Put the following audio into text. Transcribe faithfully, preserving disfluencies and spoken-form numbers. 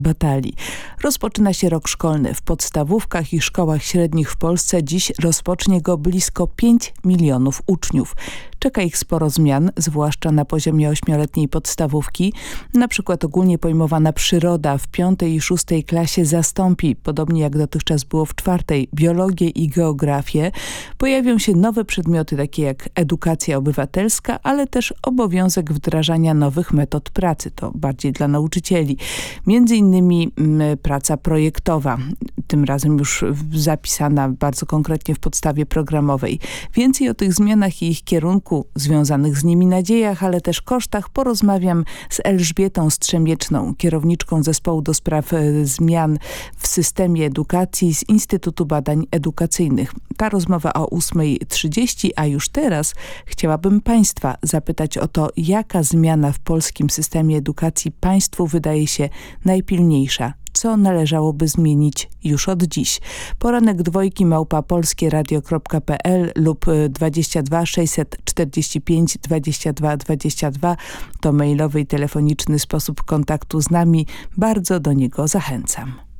batalii. Rozpoczyna się rok szkolny. W podstawówkach i szkołach średnich w Polsce dziś rozpocznie go blisko pięć milionów uczniów. Czeka ich sporo zmian, zwłaszcza na poziomie ośmioletniej podstawówki. Na przykład ogólnie pojmowana przyroda w piątej i szóstej klasie zastąpi, podobnie jak dotychczas było w czwartej, biologię i geografię. Pojawią się nowe przedmioty takie jak edukacja obywatelska, ale też obowiązek wdrażania nowych metod pracy. To bardziej dla nauczycieli. Między innymi m, praca projektowa, tym razem już zapisana bardzo konkretnie w podstawie programowej. Więcej o tych zmianach i ich kierunku, związanych z nimi nadziejach, ale też kosztach porozmawiam z Elżbietą Strzemieczną, kierowniczką zespołu do spraw e, zmian w systemie edukacji z Instytutu Badań Edukacyjnych. Ta rozmowa o ósmej trzydzieści, a już teraz chciałabym Państwa zapytać o to, jaka zmiana w polskim systemie edukacji Państwu wydaje się najpilniejsza. Co należałoby zmienić już od dziś. Poranek dwojki małpa polskieradio kropka pe el lub dwadzieścia dwa sześćset czterdzieści pięć dwadzieścia dwa dwadzieścia dwa to mailowy i telefoniczny sposób kontaktu z nami. Bardzo do niego zachęcam.